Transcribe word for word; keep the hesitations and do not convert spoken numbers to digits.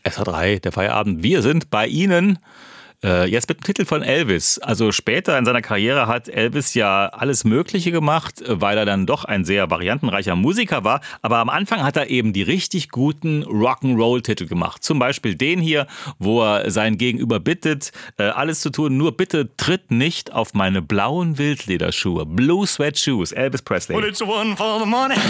S H drei, der Feierabend. Wir sind bei Ihnen. Äh, jetzt mit dem Titel von Elvis. Also später in seiner Karriere hat Elvis ja alles Mögliche gemacht, weil er dann doch ein sehr variantenreicher Musiker war. Aber am Anfang hat er eben die richtig guten Rock'n'Roll-Titel gemacht. Zum Beispiel den hier, wo er sein Gegenüber bittet, äh, alles zu tun, nur bitte tritt nicht auf meine blauen Wildlederschuhe. Blue Sweat Shoes, Elvis Presley. Well, it's a one for the money.